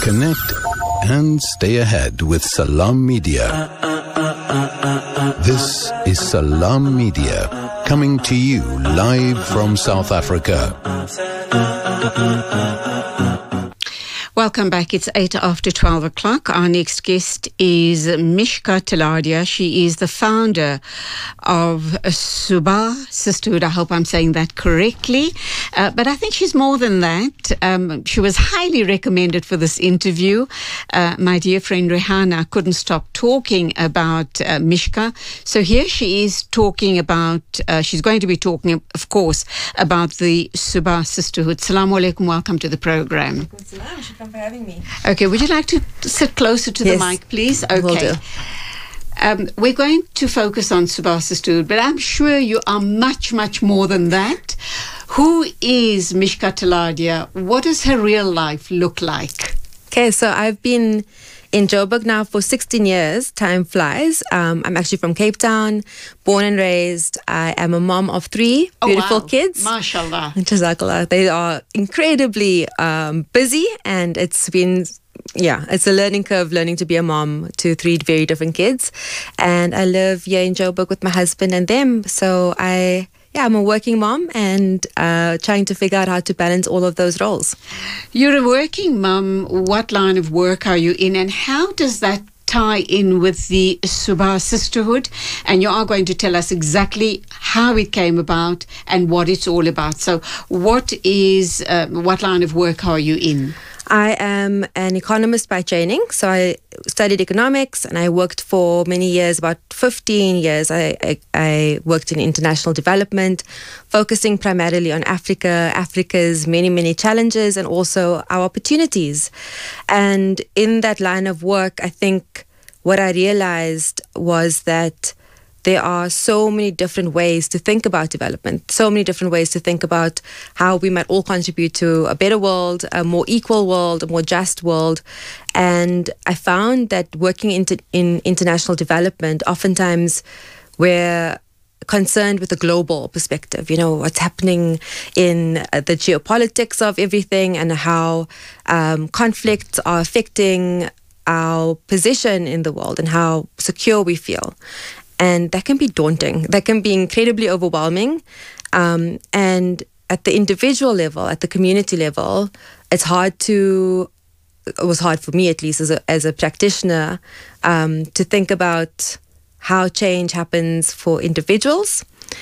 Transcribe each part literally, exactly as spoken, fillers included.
Connect and stay ahead with Salam Media. This is Salam Media, coming to you live from South Africa. Welcome back. It's eight after twelve o'clock. Our next guest is Mishka Taladia. She is the founder of Subah Sisterhood. I hope I'm saying that correctly. Uh, but I think she's more than that. Um, she was highly recommended for this interview. Uh, my dear friend Rihanna couldn't stop talking about uh, Mishka. So here she is talking about, uh, she's going to be talking, of course, about the Subah Sisterhood. Assalamu alaikum. Welcome to the program. For having me. Okay, would you like to sit closer to yes, the mic, please? Okay. Will do. Um, we're going to focus on Subah Sisterhood, but I'm sure you are much, much more than that. Who is Mishka Taladia? What does her real life look like? Okay, so I've been in Joburg now for sixteen years. Time flies. Um, I'm actually from Cape Town, born and raised. I am a mom of three beautiful oh, wow. kids. MashaAllah. Jazakallah. They are incredibly um, busy, and it's been, yeah, it's a learning curve, learning to be a mom to three very different kids. And I live here in Joburg with my husband and them. So I... Yeah, I'm a working mom and uh, trying to figure out how to balance all of those roles. You're a working mom. What line of work are you in, and how does that tie in with the Subah Sisterhood? And you are going to tell us exactly how it came about and what it's all about. So what is, uh, what line of work are you in? I am an economist by training. So I studied economics and I worked for many years, about fifteen years. I, I, I worked in international development, focusing primarily on Africa, Africa's many, many challenges and also our opportunities. And in that line of work, I think what I realized was that there are so many different ways to think about development, so many different ways to think about how we might all contribute to a better world, a more equal world, a more just world. And I found that working in, in international development, oftentimes we're concerned with the global perspective, you know, what's happening in the geopolitics of everything and how um, conflicts are affecting our position in the world and how secure we feel. And that can be daunting. That can be incredibly overwhelming. Um, and at the individual level, at the community level, it's hard to, it was hard for me at least as a, as a practitioner, um, to think about how change happens for individuals.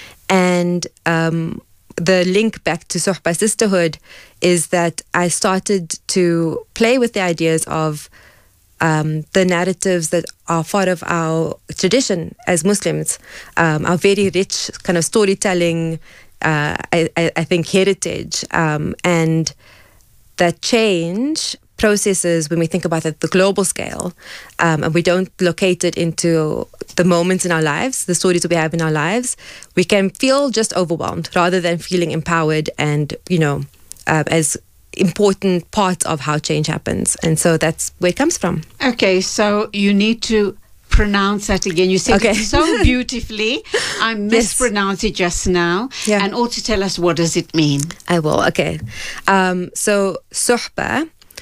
And um, the link back to Subah Sisterhood is that I started to play with the ideas of Um, the narratives that are part of our tradition as Muslims, um, our very rich kind of storytelling, uh, I, I, I think, heritage, um, and that change processes when we think about it at the global scale, um, and we don't locate it into the moments in our lives, the stories that we have in our lives, we can feel just overwhelmed rather than feeling empowered and, you know, uh, as important part of how change happens. And so that's where it comes from. Okay, so you need to pronounce that again. You said okay. it so beautifully. I mispronounced yes. it just now. Yeah. And also tell us, what does it mean? I will, okay. Um, so, Subah,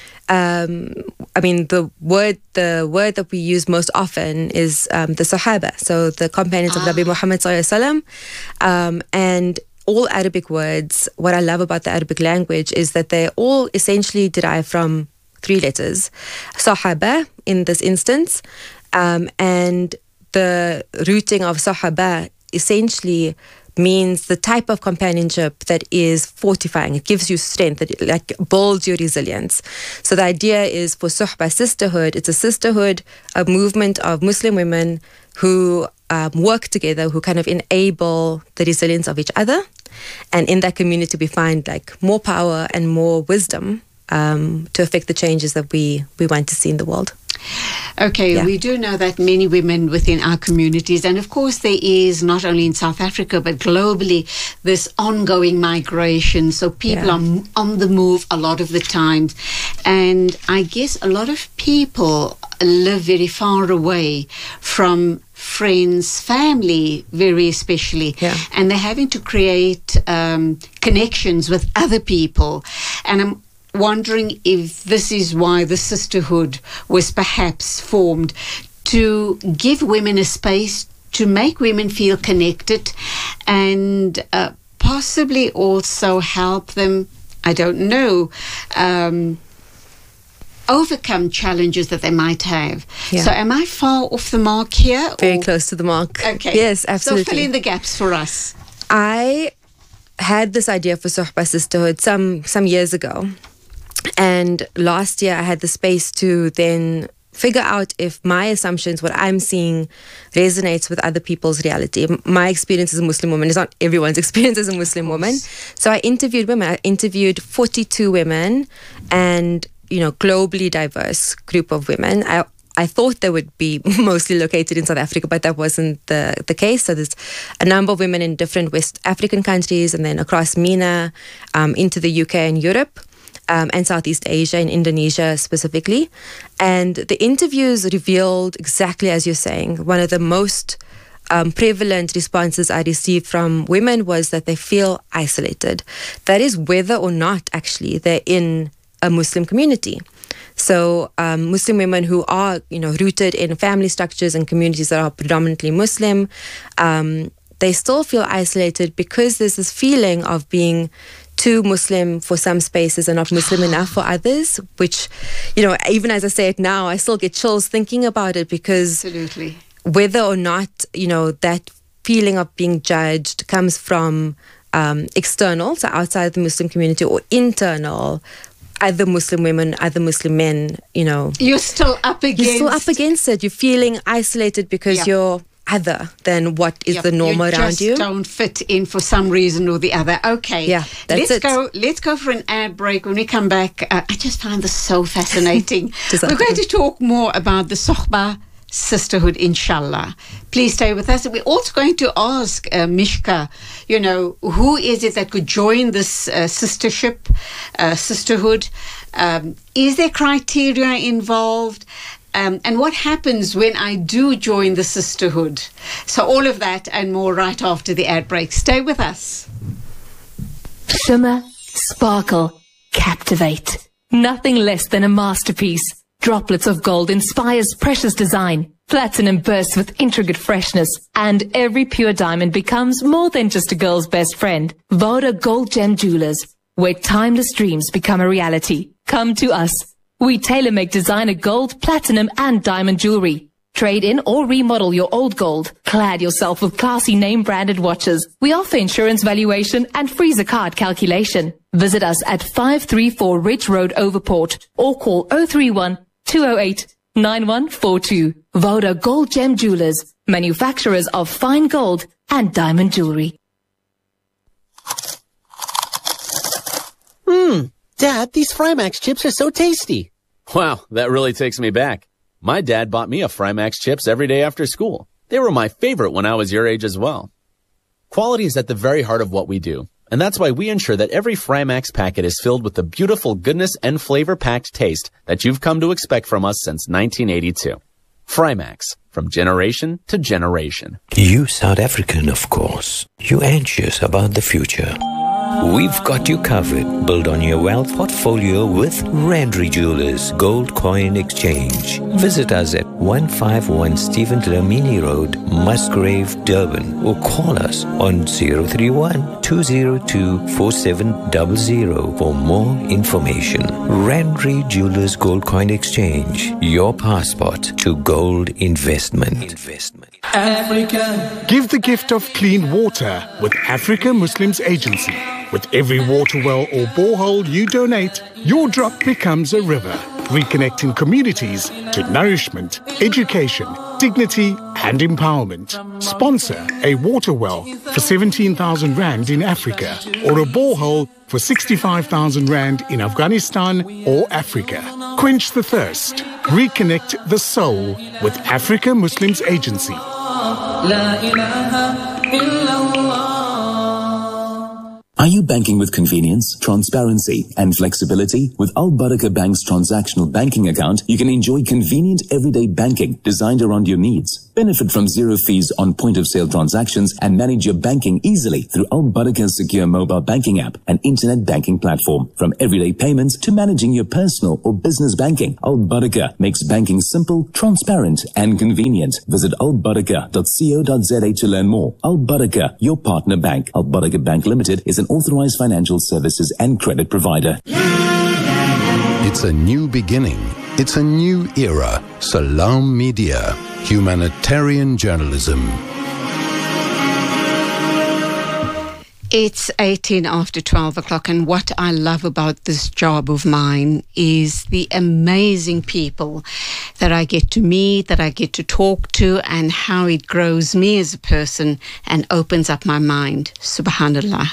um, I mean, the word the word that we use most often is um, the Sahaba, so the companions ah. of Nabi Muhammad sallallahu alaihi wasallam. Um, and all Arabic words, what I love about the Arabic language is that they all essentially derive from three letters. Sahaba in this instance, um, and the rooting of Sahaba essentially means the type of companionship that is fortifying. It gives you strength, it like builds your resilience. So the idea is for Subah Sisterhood, it's a sisterhood, a movement of Muslim women who um, work together, who kind of enable the resilience of each other. And in that community, we find like more power and more wisdom um, to affect the changes that we, we want to see in the world. Okay, yeah. we do know that many women within our communities, and of course there is not only in South Africa but globally this ongoing migration, so people yeah. are on the move a lot of the time, and I guess a lot of people live very far away from friends, family, very especially, yeah. and they're having to create um, connections with other people. And I'm wondering if this is why the sisterhood was perhaps formed, to give women a space, to make women feel connected, and uh, possibly also help them, I don't know, um, overcome challenges that they might have. Yeah. So am I far off the mark here? Very or? close to the mark. Okay. Yes, absolutely. So fill in the gaps for us. I had this idea for Sohba Sisterhood some, some years ago. And last year I had the space to then figure out if my assumptions, what I'm seeing, resonates with other people's reality. My experience as a Muslim woman is not everyone's experience as a Muslim woman. So I interviewed women. I interviewed forty-two women and, you know, globally diverse group of women. I I thought they would be mostly located in South Africa, but that wasn't the, the case. So there's a number of women in different West African countries and then across MENA, um, into the U K and Europe. Um, and Southeast Asia, in Indonesia specifically. And the interviews revealed exactly as you're saying. One of the most um, prevalent responses I received from women was that they feel isolated. That is whether or not actually they're in a Muslim community. So um, Muslim women who are, you know, rooted in family structures and communities that are predominantly Muslim, um, they still feel isolated because there's this feeling of being too Muslim for some spaces and not Muslim enough for others, which, you know, even as I say it now, I still get chills thinking about it because Absolutely. Whether or not, you know, that feeling of being judged comes from um, external, so outside the Muslim community, or internal, other Muslim women, other Muslim men, you know. You're still up against You're still up against it. You're feeling isolated because yeah. you're other than what is yep. the norm you around you. You just don't fit in for some reason or the other. Okay, yeah, that's let's it. go. Let's go for an ad break. When we come back, uh, I just find this so fascinating. We're going to talk more about the Sohba Sisterhood, inshallah. Please stay with us. We're also going to ask uh, Mishka, you know, who is it that could join this uh, sistership, uh, sisterhood? Um, is there criteria involved? Um, and what happens when I do join the sisterhood? So all of that and more right after the ad break. Stay with us. Shimmer, sparkle, captivate. Nothing less than a masterpiece. Droplets of gold inspires precious design. Platinum bursts with intricate freshness. And every pure diamond becomes more than just a girl's best friend. Voda Gold Gem Jewelers, where timeless dreams become a reality. Come to us. We tailor-make designer gold, platinum, and diamond jewelry. Trade in or remodel your old gold. Clad yourself with classy name-branded watches. We offer insurance valuation and free zakat calculation. Visit us at five three four Ridge Road, Overport, or call zero three one, two zero eight, nine one four two. Voda Gold Gem Jewelers, manufacturers of fine gold and diamond jewelry. Hmm. Dad, these Frymax chips are so tasty. Wow, that really takes me back. My dad bought me a Frymax chips every day after school. They were my favorite when I was your age as well. Quality is at the very heart of what we do, and that's why we ensure that every Frymax packet is filled with the beautiful goodness and flavor-packed taste that you've come to expect from us since nineteen eighty-two. Frymax, from generation to generation. You South African, of course. You anxious about the future. We've got you covered. Build on your wealth portfolio with Randry Jewelers Gold Coin Exchange. Visit us at one fifty-one Stephen Dlamini Road, Musgrave, Durban, or call us on zero three one, two zero two, four seven zero zero for more information. Randry Jewelers Gold Coin Exchange, your passport to gold investment. Investment. Africa. Give the gift of clean water with Africa Muslims Agency. With every water well or borehole you donate, your drop becomes a river, reconnecting communities to nourishment, education, dignity and empowerment. Sponsor a water well for seventeen thousand rand in Africa or a borehole for sixty-five thousand rand in Afghanistan or Africa. Quench the thirst. Reconnect the soul with Africa Muslims Agency. Are you banking with convenience, transparency, and flexibility? With Al Baraka Bank's transactional banking account, you can enjoy convenient everyday banking designed around your needs. Benefit from zero fees on point-of-sale transactions and manage your banking easily through Al Baraka's secure mobile banking app and internet banking platform. From everyday payments to managing your personal or business banking, Al Baraka makes banking simple, transparent and convenient. Visit al baraka dot co dot za to learn more. Al Baraka, your partner bank. Al Baraka Bank Limited is an authorized financial services and credit provider. It's a new beginning. It's a new era. Salam Media. Humanitarian journalism. It's eighteen after twelve o'clock, and what I love about this job of mine is the amazing people that I get to meet, that I get to talk to, and how it grows me as a person and opens up my mind. Subhanallah.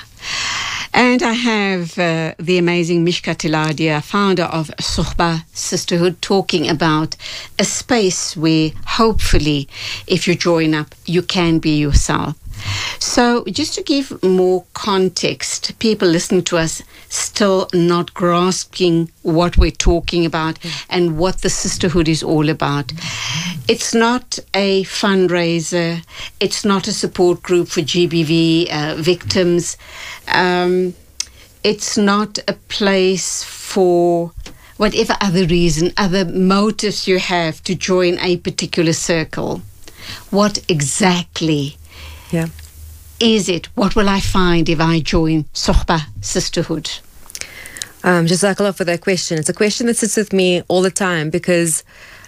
And I have uh, the amazing Mishka Tiladia, founder of Suhba Sisterhood, talking about a space where hopefully if you join up, you can be yourself. So just to give more context, people listening to us still not grasping what we're talking about mm. and what the sisterhood is all about. It's not a fundraiser. It's not a support group for G B V uh, victims. Um, it's not a place for whatever other reason, other motives you have to join a particular circle. What exactly yeah. is it? What will I find if I join Suhba Sisterhood? Um, Jazakallah for that question. It's a question that sits with me all the time because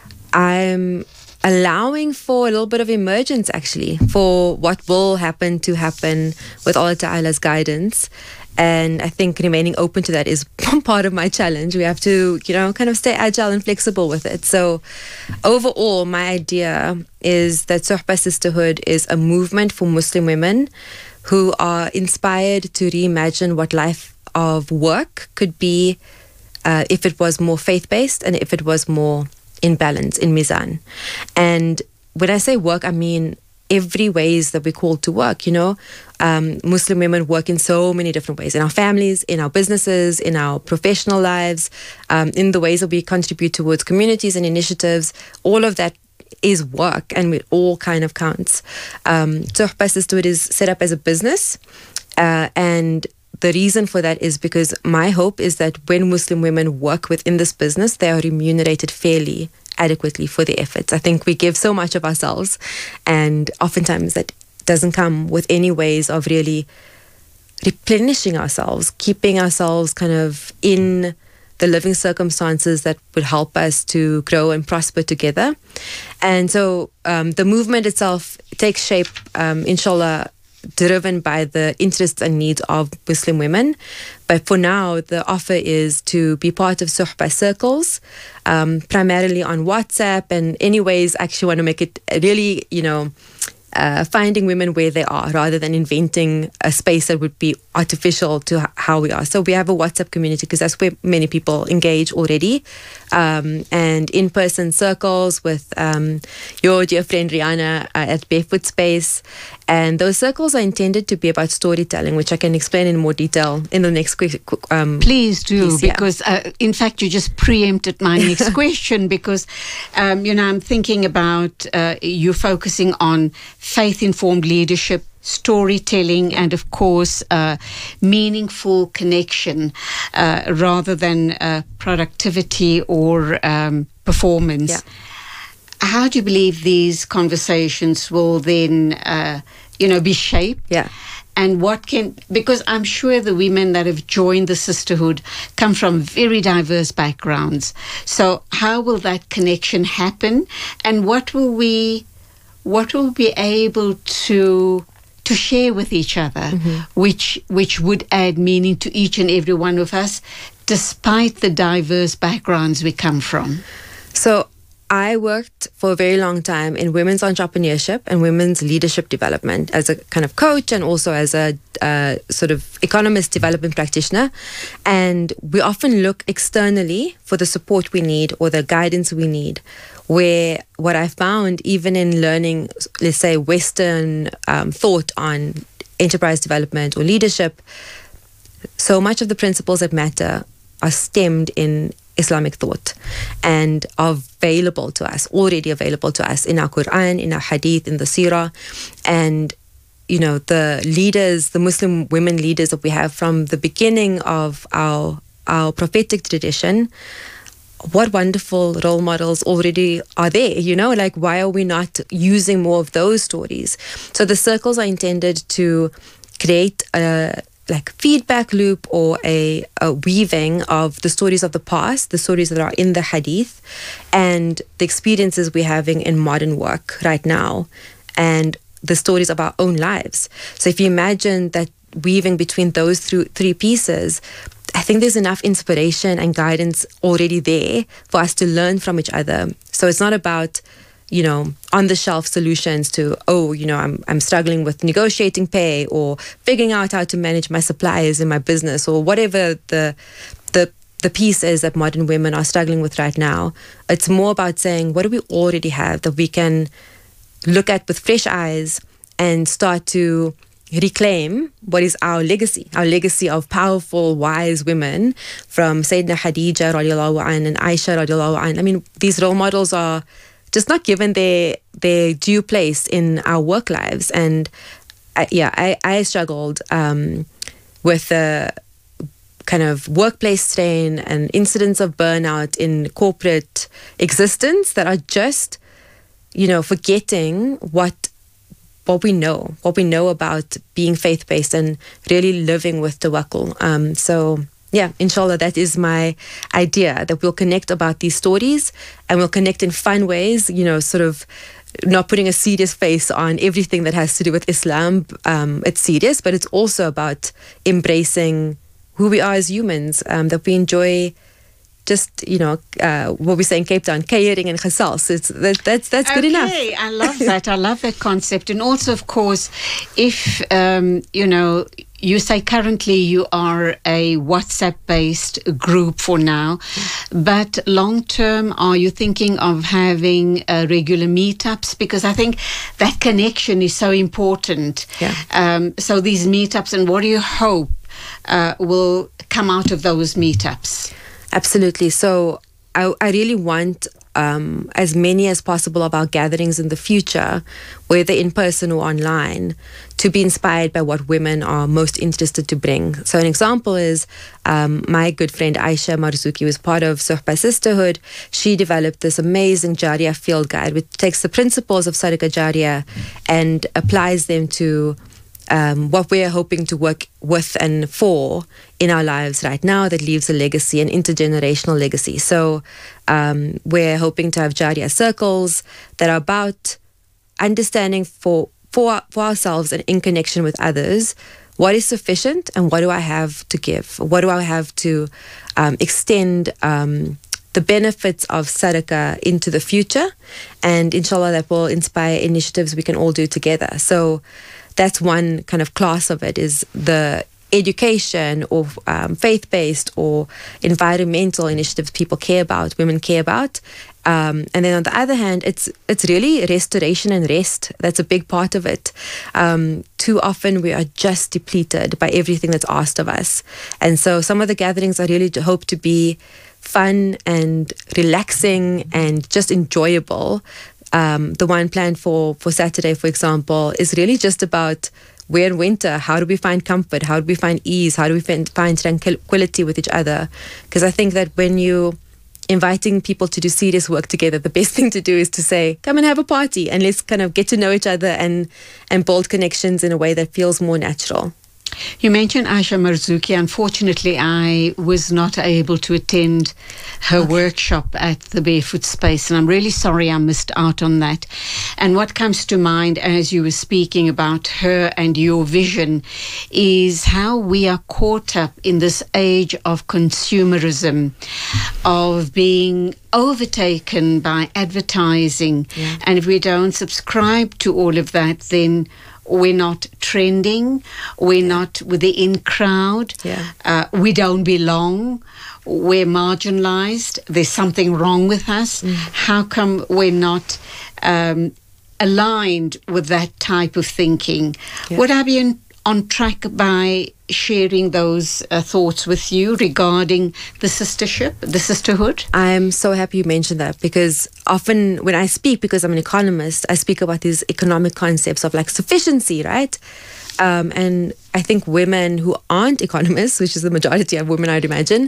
I'm allowing for a little bit of emergence, actually, for what will happen to happen with Allah Ta'ala's guidance. And I think remaining open to that is part of my challenge. We have to, you know, kind of stay agile and flexible with it. So overall, my idea is that Suhba Sisterhood is a movement for Muslim women who are inspired to reimagine what life of work could be uh, if it was more faith-based and if it was more in balance, in mizan. And when I say work, I mean every ways that we're called to work, you know. Um, Muslim women work in so many different ways, in our families, in our businesses, in our professional lives, um, in the ways that we contribute towards communities and initiatives. All of that is work, and it all kind of counts. Um, Suhba Sisterhood is set up as a business, uh, and the reason for that is because my hope is that when Muslim women work within this business, they are remunerated fairly, adequately for their efforts. I think we give so much of ourselves, and oftentimes that doesn't come with any ways of really replenishing ourselves, keeping ourselves kind of in the living circumstances that would help us to grow and prosper together. And so um, the movement itself takes shape, um, inshallah, driven by the interests and needs of Muslim women. But for now, the offer is to be part of Suhba circles, um, primarily on WhatsApp, and anyways, actually want to make it really, you know, Uh, finding women where they are rather than inventing a space that would be artificial to h- how we are. So we have a WhatsApp community because that's where many people engage already, um, and in-person circles with um, your dear friend Rihanna uh, at Barefoot Space. And those circles are intended to be about storytelling, which I can explain in more detail in the next quick. Um, Please do, piece, yeah. because uh, in fact you just preempted my next question, because um, you know, I'm thinking about uh, you focusing on faith-informed leadership, storytelling, and of course uh, meaningful connection uh, rather than uh, productivity or um, performance. Yeah. How do you believe these conversations will then, uh, you know, be shaped? Yeah. And what can, because I'm sure the women that have joined the sisterhood come from very diverse backgrounds. So how will that connection happen? And what will we, what will we be able to to share with each other, mm-hmm. which which would add meaning to each and every one of us, despite the diverse backgrounds we come from? So I worked for a very long time in women's entrepreneurship and women's leadership development as a kind of coach and also as a uh, sort of economist development practitioner. And we often look externally for the support we need or the guidance we need, where what I found, even in learning, let's say, Western um, thought on enterprise development or leadership, so much of the principles that matter are stemmed in Islamic thought and are available to us, already available to us in our Quran, in our Hadith, in the Seerah. And, you know, the leaders, the Muslim women leaders that we have from the beginning of our our prophetic tradition, what wonderful role models already are there, you know, like why are we not using more of those stories? So the circles are intended to create a like feedback loop or a, a weaving of the stories of the past, the stories that are in the Hadith, and the experiences we're having in modern work right now, and the stories of our own lives. So if you imagine that weaving between those th- three pieces, I think there's enough inspiration and guidance already there for us to learn from each other. So it's not about, you know, on-the-shelf solutions to, oh, you know, I'm I'm struggling with negotiating pay or figuring out how to manage my suppliers in my business or whatever the the the piece is that modern women are struggling with right now. It's more about saying, what do we already have that we can look at with fresh eyes and start to reclaim what is our legacy, our legacy of powerful, wise women from Sayyidina Khadija radiallahu anha and Aisha radiallahu anha. I mean, these role models are just not given their their due place in our work lives. And I, yeah, I, I struggled um, with the kind of workplace strain and incidents of burnout in corporate existence that are just, you know, forgetting what what we know, what we know about being faith-based and really living with tawakkul. Um, so yeah, inshallah, that is my idea, that we'll connect about these stories and we'll connect in fun ways, you know, sort of not putting a serious face on everything that has to do with Islam. Um, it's serious, but it's also about embracing who we are as humans, um, that we enjoy just, you know, uh, what we say in Cape Town, keiering and gesels. It's that, that's that's good okay, enough. Okay, I love that. I love that concept. And also, of course, if um, you know, you say currently you are a WhatsApp-based group for now, but long term, are you thinking of having uh, regular meetups? Because I think that connection is so important. Yeah. Um, so these meetups, and what do you hope uh, will come out of those meetups? Absolutely. So I, I really want um, as many as possible of our gatherings in the future, whether in person or online, to be inspired by what women are most interested to bring. So an example is um, my good friend Aisha Marzuki, who is part of Suhba Sisterhood. She developed this amazing Jariyah field guide, which takes the principles of Sadaqah Jariyah and applies them to Um, what we're hoping to work with and for in our lives right now that leaves a legacy, an intergenerational legacy. So um, we're hoping to have Jariyah circles that are about understanding for, for, for ourselves and in connection with others, what is sufficient and what do I have to give? What do I have to um, extend um, the benefits of sadaqah into the future? And inshallah, that will inspire initiatives we can all do together. So that's one kind of class of it, is the education or um, faith-based or environmental initiatives people care about, women care about. Um, and then on the other hand, it's it's really restoration and rest. That's a big part of it. Um, too often we are just depleted by everything that's asked of us. And so some of the gatherings I really hope to be fun and relaxing and just enjoyable. Um, the one planned for, for Saturday, for example, is really just about, we're in winter, how do we find comfort? How do we find ease? How do we find, find tranquility with each other? Because I think that when you inviting people to do serious work together, the best thing to do is to say, come and have a party and let's kind of get to know each other and, and build connections in a way that feels more natural. You mentioned Aisha Marzuki. Unfortunately, I was not able to attend her okay. workshop at the Barefoot Space, and I'm really sorry I missed out on that. And what comes to mind as you were speaking about her and your vision is how we are caught up in this age of consumerism, of being overtaken by advertising. Yeah. And if we don't subscribe to all of that, then we're not trending, we're not with the in crowd, yeah. uh, we don't belong, we're marginalized, there's something wrong with us. Mm. How come we're not um, aligned with that type of thinking? Yeah. Would I be in, on track by sharing those uh, thoughts with you regarding the sistership, the sisterhood? I'm so happy you mentioned that, because often when I speak, because I'm an economist, I speak about these economic concepts of like sufficiency, right? Um, and I think women who aren't economists, which is the majority of women, I'd imagine,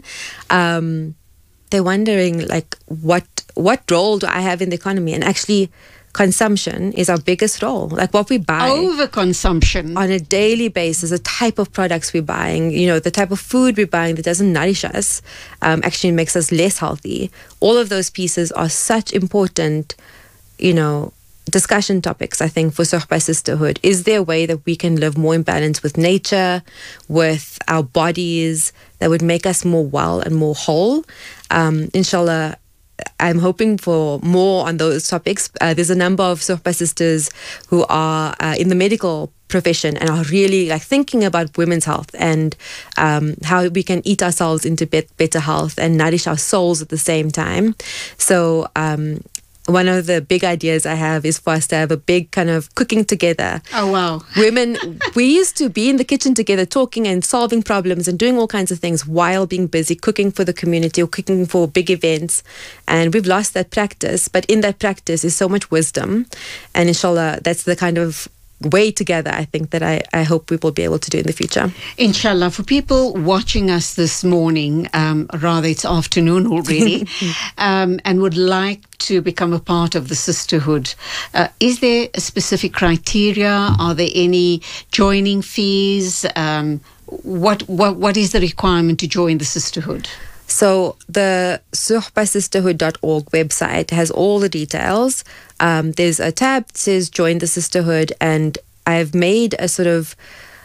um, they're wondering like, what what role do I have in the economy? And actually, consumption is our biggest role. Like what we buy. Overconsumption. On a daily basis, the type of products we're buying, you know, the type of food we're buying that doesn't nourish us, um, actually makes us less healthy. All of those pieces are such important, you know, discussion topics, I think, for Sohba Sisterhood. Is there a way that we can live more in balance with nature, with our bodies, that would make us more well and more whole? Um, inshallah, I'm hoping for more on those topics. Uh, there's a number of Sohba sisters who are uh, in the medical profession and are really like thinking about women's health and um, how we can eat ourselves into be- better health and nourish our souls at the same time. So um, one of the big ideas I have is for us to have a big kind of cooking together. Oh, wow. Women, we used to be in the kitchen together talking and solving problems and doing all kinds of things while being busy cooking for the community or cooking for big events. And we've lost that practice. But in that practice is so much wisdom. And inshallah, that's the kind of way together, I think, that I, I hope we will be able to do in the future. Inshallah. For people watching us this morning, um, rather it's afternoon already, um, and would like to become a part of the sisterhood, uh, is there a specific criteria? Are there any joining fees? Um, what, what what is the requirement to join the sisterhood? So the sohba sisterhood dot org website has all the details. Um, there's a tab that says join the sisterhood, and I've made a sort of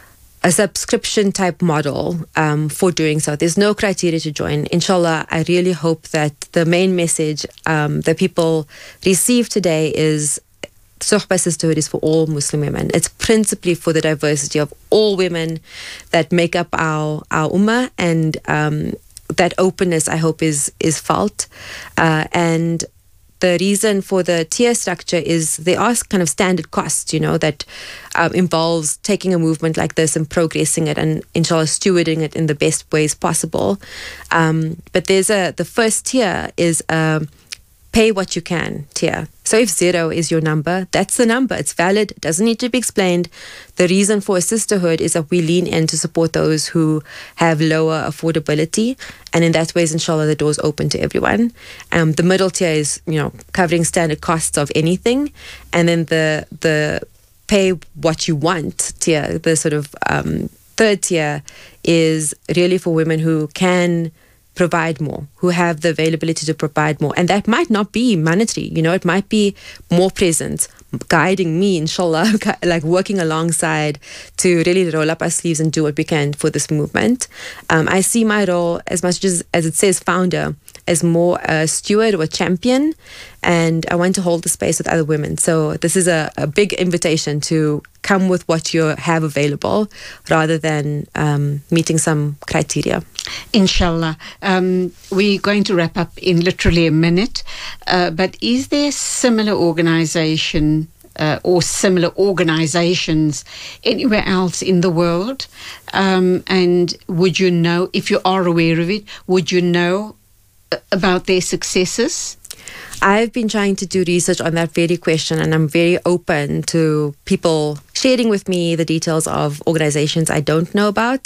a subscription type model um, for doing so. There's no criteria to join. Inshallah, I really hope that the main message um, that people receive today is Sohba Sisterhood is for all Muslim women. It's principally for the diversity of all women that make up our, our ummah, and um, that openness, I hope, is is felt. Uh, and the reason for the tier structure is there are kind of standard costs, you know, that um, involves taking a movement like this and progressing it and inshallah stewarding it in the best ways possible. Um, but there's a, the first tier is a pay what you can tier. So if zero is your number, that's the number. It's valid. It doesn't need to be explained. The reason for a sisterhood is that we lean in to support those who have lower affordability. And in that way, inshallah, the door's open to everyone. Um, the middle tier is, you know, covering standard costs of anything. And then the the pay what you want tier, the sort of um, third tier, is really for women who can provide more, who have the availability to provide more. And that might not be monetary, you know, it might be more presence, guiding me, inshallah, like working alongside to really roll up our sleeves and do what we can for this movement. Um, I see my role, as much as, as it says founder, as more a steward or a champion, and I want to hold the space with other women. So this is a, a big invitation to come with what you have available rather than um, meeting some criteria. Inshallah. Um, we're going to wrap up in literally a minute, uh, but is there similar organization uh, or similar organizations anywhere else in the world? Um, and would you know, if you are aware of it, would you know about their successes? I've been trying to do research on that very question, and I'm very open to people sharing with me the details of organizations I don't know about.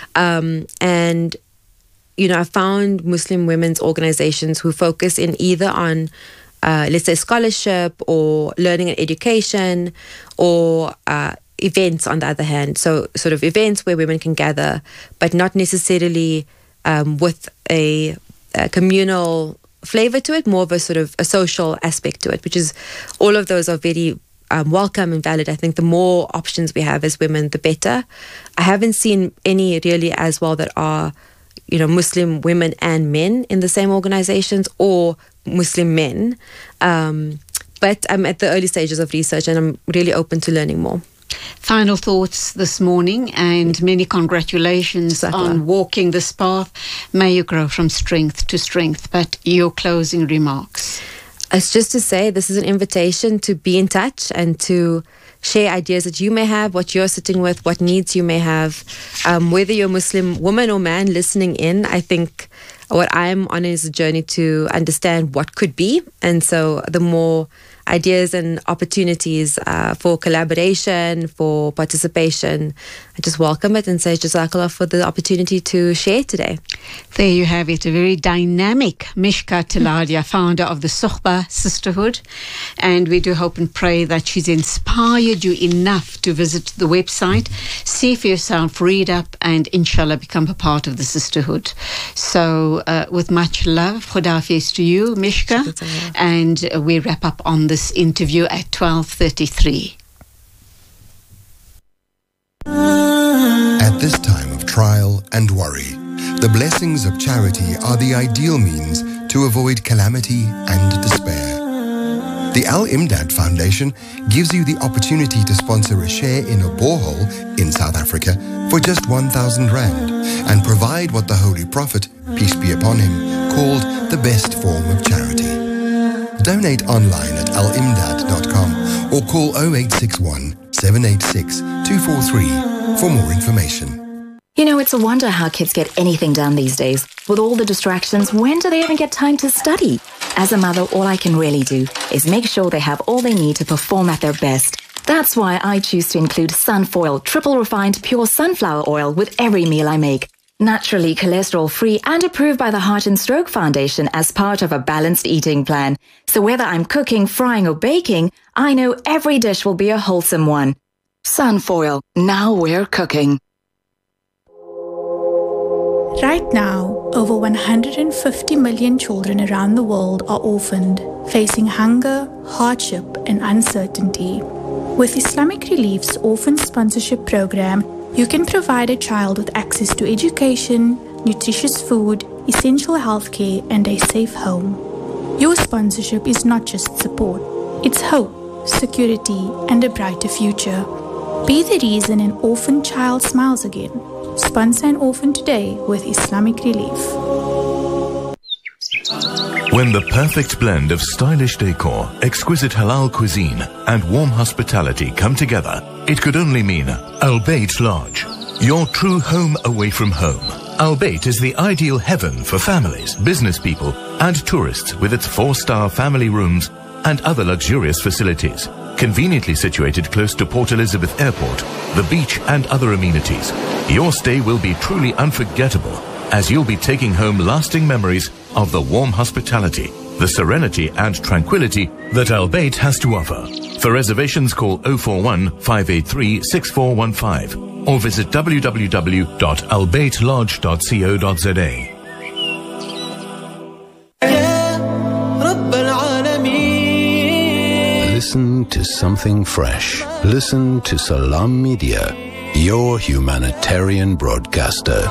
Um, and, you know, I found Muslim women's organizations who focus in either on, uh, let's say, scholarship or learning and education, or uh, events on the other hand. So sort of events where women can gather, but not necessarily um, with a, a communal flavor to it, more of a sort of a social aspect to it, which is, all of those are very um, welcome and valid. I think the more options we have as women, the better. I haven't seen any really as well that are, you know, Muslim women and men in the same organizations, or Muslim men. Um, but I'm at the early stages of research, and I'm really open to learning more. Final thoughts this morning, and many congratulations Jazakallah. on walking this path. May you grow from strength to strength. But your closing remarks. it's just to say this is an invitation to be in touch and to share ideas that you may have, what you're sitting with, what needs you may have. Um, whether you're a Muslim woman or man listening in, I think what I'm on is a journey to understand what could be. And so the more ideas and opportunities uh, for collaboration, for participation, I just welcome it and say Jazakallah for the opportunity to share today. There you have it, a very dynamic Mishka Taladia, founder of the Suhba Sisterhood. And we do hope and pray that she's inspired you enough to visit the website, see for yourself, read up, and inshallah become a part of the sisterhood. So uh, with much love, Khudafiz to you, Mishka. And uh, we wrap up on this interview at twelve thirty-three. At this time of trial and worry, the blessings of charity are the ideal means to avoid calamity and despair. The Al-Imdad Foundation gives you the opportunity to sponsor a share in a borehole in South Africa for just one thousand rand and provide what the Holy Prophet, peace be upon him, called the best form of charity. Donate online at al imdad dot com or call oh eight six one, seven eight six, two four three for more information. You know, it's a wonder how kids get anything done these days. With all the distractions, when do they even get time to study? As a mother, all I can really do is make sure they have all they need to perform at their best. That's why I choose to include Sunfoil triple refined pure sunflower oil with every meal I make. Naturally cholesterol-free and approved by the Heart and Stroke Foundation as part of a balanced eating plan. So whether I'm cooking, frying or baking, I know every dish will be a wholesome one. Sunfoil, now we're cooking. Right now, over one hundred fifty million children around the world are orphaned, facing hunger, hardship and uncertainty. With Islamic Relief's Orphan Sponsorship Program, you can provide a child with access to education, nutritious food, essential healthcare, and a safe home. Your sponsorship is not just support, it's hope, security, and a brighter future. Be the reason an orphan child smiles again. Sponsor an orphan today with Islamic Relief. When the perfect blend of stylish decor, exquisite halal cuisine, and warm hospitality come together, it could only mean Al Bayt Lodge, your true home away from home. Al Bayt is the ideal heaven for families, business people, and tourists with its four-star family rooms and other luxurious facilities. Conveniently situated close to Port Elizabeth Airport, the beach, and other amenities, your stay will be truly unforgettable as you'll be taking home lasting memories of the warm hospitality, the serenity and tranquility that Al Bayt has to offer. For reservations, call oh four one, five eight three, six four one five or visit w w w dot al bayt lodge dot co dot z a. Listen to something fresh. Listen to Salam Media, your humanitarian broadcaster.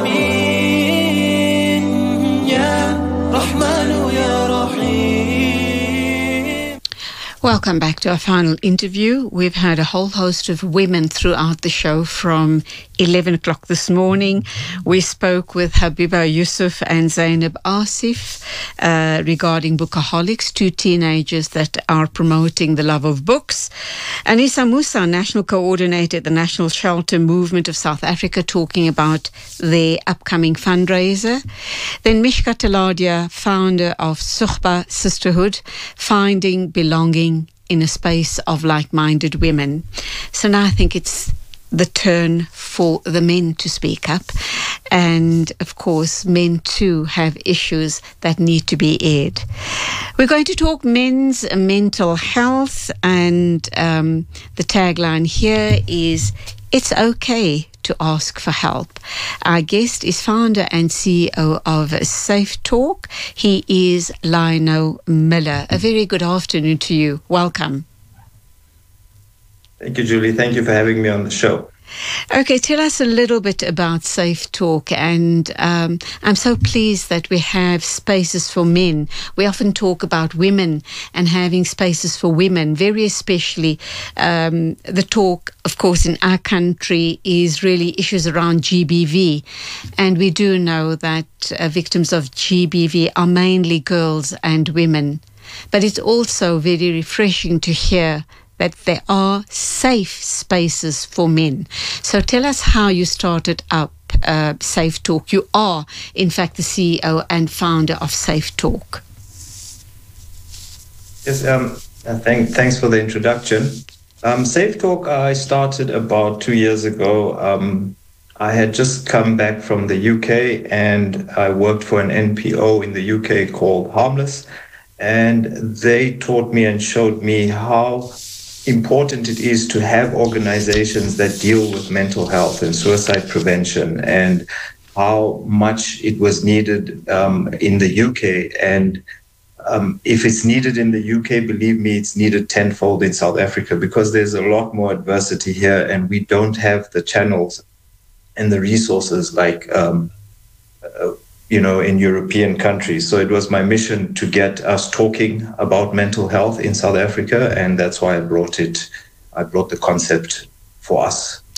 Welcome back to our final interview. We've had a whole host of women throughout the show from eleven o'clock this morning. We spoke with Habiba Yusuf and Zainab Asif uh, regarding Bookaholics, two teenagers that are promoting the love of books. Anissa Musa, National Coordinator at the National Shelter Movement of South Africa, talking about their upcoming fundraiser. Then Mishka Taladia, founder of Suhba Sisterhood, finding belonging in a space of like-minded women. So now I think it's the turn for the men to speak up. And of course, men too have issues that need to be aired. We're going to talk men's mental health, and um, the tagline here is, it's okay to ask for help. Our guest is founder and C E O of Safe Talk. He is Lionel Miller. A very good afternoon to you. Welcome. Thank you, Julie. Thank you for having me on the show. Okay, tell us a little bit about Safe Talk. And um, I'm so pleased that we have spaces for men. We often talk about women and having spaces for women, very especially um, the talk, of course, in our country is really issues around G B V. And we do know that uh, victims of G B V are mainly girls and women. but it's also very refreshing to hear that there are safe spaces for men. So tell us how you started up uh, Safe Talk. You are, in fact, the C E O and founder of Safe Talk. Yes, um, thank, thanks for the introduction. Um, Safe Talk, I started about two years ago. Um, I had just come back from the U K and I worked for an N P O in the U K called Harmless. And they taught me and showed me how important it is to have organizations that deal with mental health and suicide prevention, and how much it was needed um, in the U K. And um, if it's needed in the U K, believe me, it's needed tenfold in South Africa, because there's a lot more adversity here and we don't have the channels and the resources like um, uh, you know, in European countries. So it was my mission to get us talking about mental health in South Africa, and that's why I brought it. I brought the concept for us